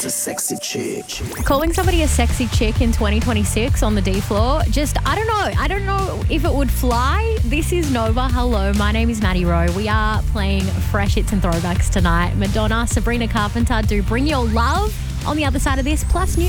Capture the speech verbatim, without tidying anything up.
a sexy chick. Calling somebody a sexy chick in twenty twenty-six on the D floor, just, I don't know. I don't know if it would fly. This is Nova. Hello, my name is Maddie Rowe. We are playing fresh hits and throwbacks tonight. Madonna, Sabrina Carpenter do Bring Your Love. On the other side of this, plus new